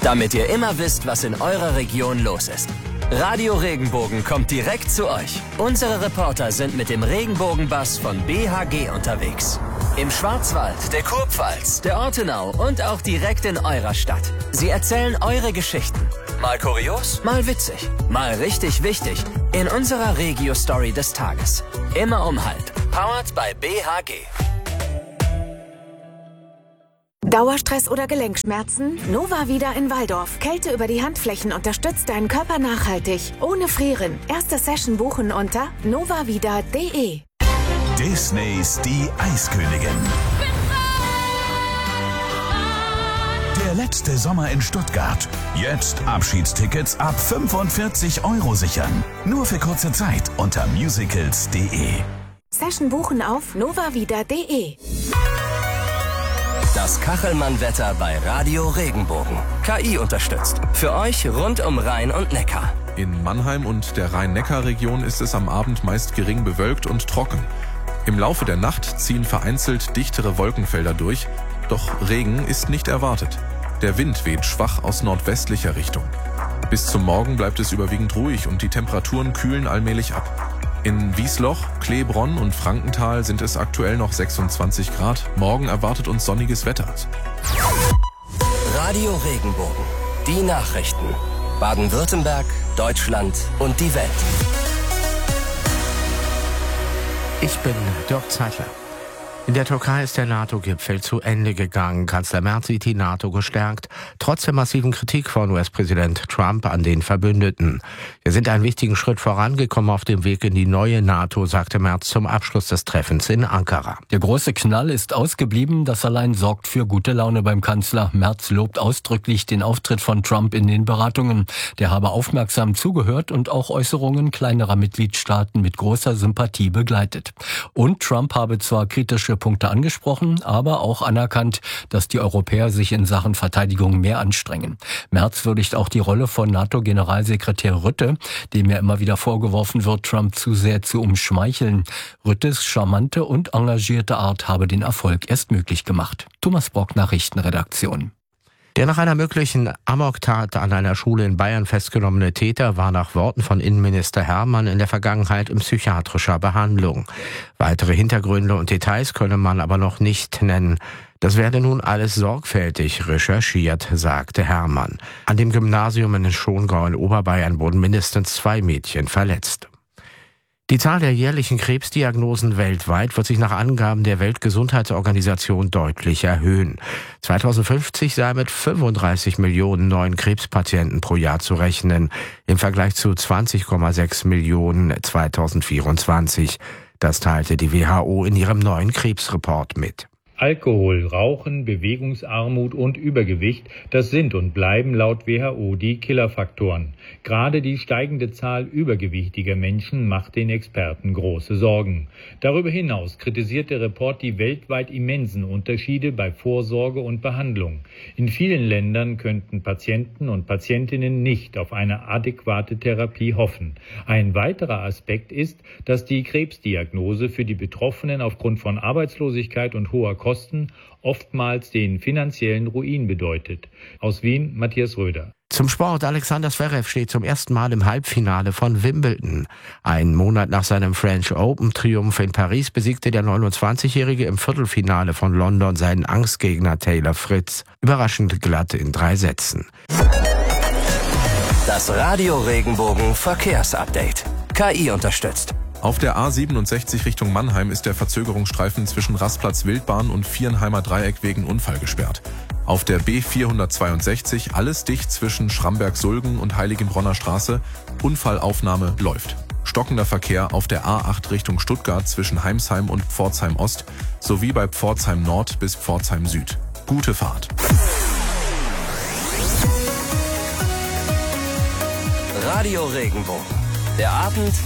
damit ihr immer wisst, was in eurer Region los ist. Radio Regenbogen kommt direkt zu euch. Unsere Reporter sind mit dem Regenbogenbus von BHG unterwegs. Im Schwarzwald, der Kurpfalz, der Ortenau und auch direkt in eurer Stadt. Sie erzählen eure Geschichten. Mal kurios, mal witzig, mal richtig wichtig. In unserer Regio-Story des Tages. Immer um halb. Powered by BHG. Dauerstress oder Gelenkschmerzen? Nova Vida in Walldorf. Kälte über die Handflächen unterstützt deinen Körper nachhaltig. Ohne Frieren. Erste Session buchen unter novavida.de. Disneys Die Eiskönigin. Der letzte Sommer in Stuttgart. Jetzt Abschiedstickets ab 45 € sichern. Nur für kurze Zeit unter musicals.de. Session buchen auf novavida.de. Das Kachelmann-Wetter bei Radio Regenbogen. KI unterstützt. Für euch rund um Rhein und Neckar. In Mannheim und der Rhein-Neckar-Region ist es am Abend meist gering bewölkt und trocken. Im Laufe der Nacht ziehen vereinzelt dichtere Wolkenfelder durch, doch Regen ist nicht erwartet. Der Wind weht schwach aus nordwestlicher Richtung. Bis zum Morgen bleibt es überwiegend ruhig und die Temperaturen kühlen allmählich ab. In Wiesloch, Kleebronn und Frankenthal sind es aktuell noch 26 Grad. Morgen erwartet uns sonniges Wetter. Radio Regenbogen. Die Nachrichten. Baden-Württemberg, Deutschland und die Welt. Ich bin Dirk Zeitler. In der Türkei ist der NATO-Gipfel zu Ende gegangen. Kanzler Merz sieht die NATO gestärkt, trotz der massiven Kritik von US-Präsident Trump an den Verbündeten. Wir sind einen wichtigen Schritt vorangekommen auf dem Weg in die neue NATO, sagte Merz zum Abschluss des Treffens in Ankara. Der große Knall ist ausgeblieben, das allein sorgt für gute Laune beim Kanzler. Merz lobt ausdrücklich den Auftritt von Trump in den Beratungen. Der habe aufmerksam zugehört und auch Äußerungen kleinerer Mitgliedstaaten mit großer Sympathie begleitet. Und Trump habe zwar kritische Punkte angesprochen, aber auch anerkannt, dass die Europäer sich in Sachen Verteidigung mehr anstrengen. Merz würdigt auch die Rolle von NATO-Generalsekretär Rutte, dem ja immer wieder vorgeworfen wird, Trump zu sehr zu umschmeicheln. Ruttes charmante und engagierte Art habe den Erfolg erst möglich gemacht. Thomas Brock, Nachrichtenredaktion. Der nach einer möglichen Amoktat an einer Schule in Bayern festgenommene Täter war nach Worten von Innenminister Hermann in der Vergangenheit in psychiatrischer Behandlung. Weitere Hintergründe und Details könne man aber noch nicht nennen. Das werde nun alles sorgfältig recherchiert, sagte Hermann. An dem Gymnasium in Schongau in Oberbayern wurden mindestens 2 Mädchen verletzt. Die Zahl der jährlichen Krebsdiagnosen weltweit wird sich nach Angaben der Weltgesundheitsorganisation deutlich erhöhen. 2050 sei mit 35 Millionen neuen Krebspatienten pro Jahr zu rechnen, im Vergleich zu 20,6 Millionen 2024. Das teilte die WHO in ihrem neuen Krebsreport mit. Alkohol, Rauchen, Bewegungsarmut und Übergewicht, das sind und bleiben laut WHO die Killerfaktoren. Gerade die steigende Zahl übergewichtiger Menschen macht den Experten große Sorgen. Darüber hinaus kritisiert der Report die weltweit immensen Unterschiede bei Vorsorge und Behandlung. In vielen Ländern könnten Patienten und Patientinnen nicht auf eine adäquate Therapie hoffen. Ein weiterer Aspekt ist, dass die Krebsdiagnose für die Betroffenen aufgrund von Arbeitslosigkeit und hoher Kosten oftmals den finanziellen Ruin bedeutet. Aus Wien, Matthias Röder. Zum Sport. Alexander Zverev steht zum ersten Mal im Halbfinale von Wimbledon. Einen Monat nach seinem French Open-Triumph in Paris besiegte der 29-Jährige im Viertelfinale von London seinen Angstgegner Taylor Fritz. Überraschend glatt in 3 Sätzen. Das Radio Regenbogen Verkehrsupdate. KI unterstützt. Auf der A67 Richtung Mannheim ist der Verzögerungsstreifen zwischen Rastplatz Wildbahn und Vierenheimer Dreieck wegen Unfall gesperrt. Auf der B462 alles dicht zwischen Schramberg-Sulgen und Heiligenbronner Straße. Unfallaufnahme läuft. Stockender Verkehr auf der A8 Richtung Stuttgart zwischen Heimsheim und Pforzheim Ost sowie bei Pforzheim Nord bis Pforzheim Süd. Gute Fahrt. Radio Regenbogen. Der Abend